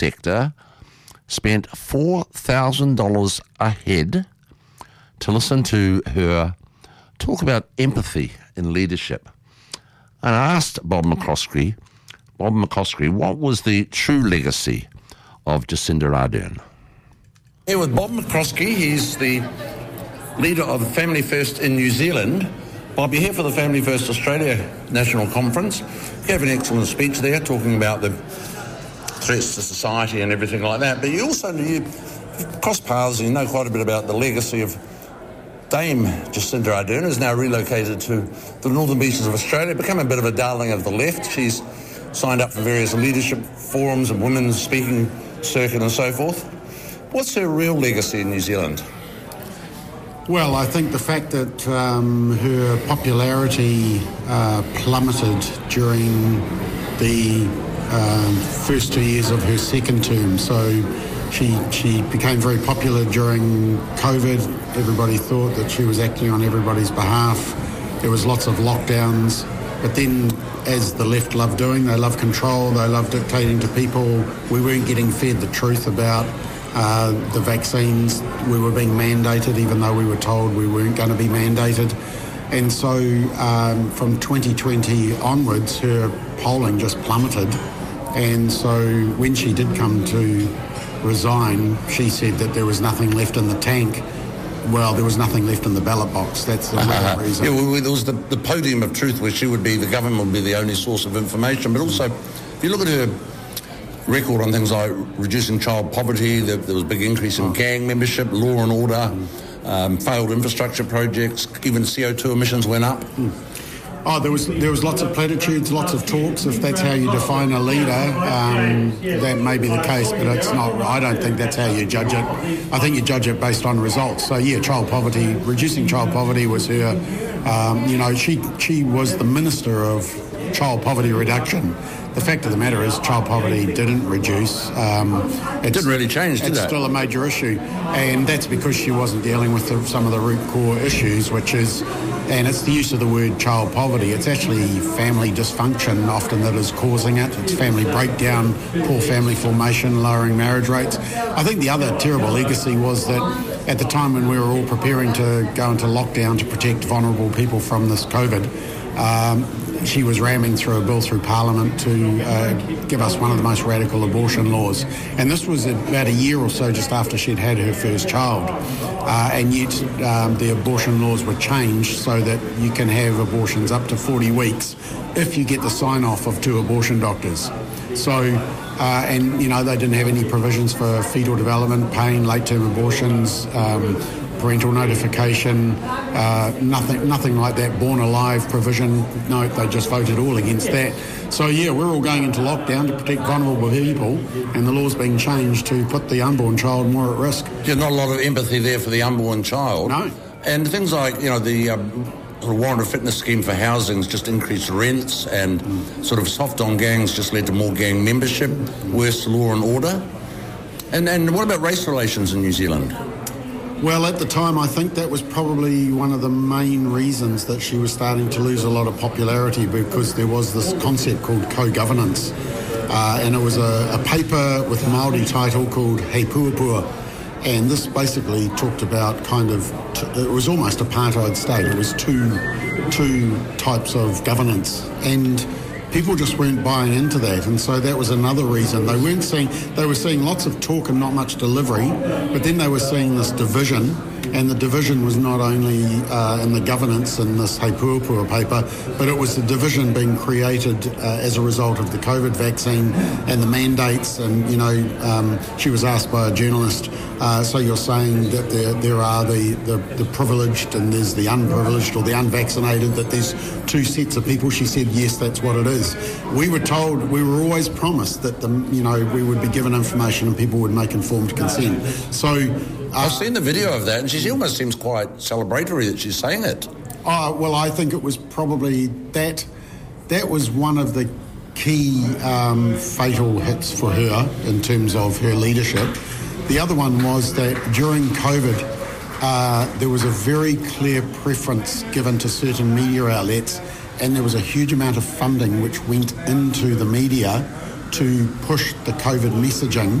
Decter spent $4,000 a head to listen to her talk about empathy in leadership. And I asked Bob McCoskrie, what was the true legacy of Jacinda Ardern? Here with Bob McCoskrie. He's the leader of Family First in New Zealand. Bob, you're here for the Family First Australia National Conference. You gave an excellent speech there talking about the threats to society and everything like that. But you also crossed paths and you know quite a bit about the legacy of Dame Jacinda Ardern, who's now relocated to the northern beaches of Australia, become a bit of a darling of the left. She's signed up for various leadership forums and women's speaking circuit and so forth. What's her real legacy in New Zealand? Well, I think the fact that her popularity plummeted during the first 2 years of her second term. So she became very popular during COVID. Everybody thought that she was acting on everybody's behalf. There was lots of lockdowns. But then, as the left love doing, they love control, they love dictating to people. We weren't getting fed the truth about the vaccines. We were being mandated even though we were told we weren't going to be mandated. And so from 2020 onwards, her polling just plummeted. And so when she did come to resign, she said that there was nothing left in the tank. Well, there was nothing left in the ballot box. That's the real reason. Yeah, well, there was the podium of truth where the government would be the only source of information. But also, if you look at her record on things like reducing child poverty, there was a big increase in gang membership, law and order, failed infrastructure projects, even CO2 emissions went up. Oh, there was lots of platitudes, lots of talks. If that's how you define a leader, that may be the case, but it's not. I don't think that's how you judge it. I think you judge it based on results. So yeah, reducing child poverty was her. She was the minister of child poverty reduction. The fact of the matter is child poverty didn't reduce. It didn't really change, did it? It's still a major issue, and that's because she wasn't dealing with some of the root core issues, which is, and it's the use of the word child poverty. It's actually family dysfunction often that is causing it. It's family breakdown, poor family formation, lowering marriage rates. I think the other terrible legacy was that at the time when we were all preparing to go into lockdown to protect vulnerable people from this COVID, she was ramming through a bill through Parliament to give us one of the most radical abortion laws. And this was about a year or so just after she'd had her first child. And yet the abortion laws were changed so that you can have abortions up to 40 weeks if you get the sign-off of 2 abortion doctors. So, they didn't have any provisions for fetal development, pain, late-term abortions, parental notification, nothing like that, born alive provision. No, they just voted all against that. So yeah, we're all going into lockdown to protect vulnerable people, and the law's being changed to put the unborn child more at risk. Yeah, not a lot of empathy there for the unborn child. No. And things like, the warrant of fitness scheme for housing's just increased rents, and sort of soft on gangs just led to more gang membership, worse law and order. And what about race relations in New Zealand? Well, at the time, I think that was probably one of the main reasons that she was starting to lose a lot of popularity, because there was this concept called co-governance. And it was a paper with a Māori title called Hei Puapua. And this basically talked about it was almost apartheid state. It was two types of governance. And people just weren't buying into that, and so that was another reason. They were seeing lots of talk and not much delivery, but then they were seeing this division, and the division was not only in the governance in this Hei Puapua paper, but it was the division being created as a result of the COVID vaccine and the mandates. And she was asked by a journalist, so you're saying that there are the privileged and there's the unprivileged or the unvaccinated, that there's 2 sets of people? She said, yes, that's what it is. We were always promised that we would be given information and people would make informed consent. So I've seen the video of that, and she almost seems quite celebratory that she's saying it. Well, I think it was probably that was one of the key fatal hits for her in terms of her leadership. The other one was that during COVID, there was a very clear preference given to certain media outlets, and there was a huge amount of funding which went into the media to push the COVID messaging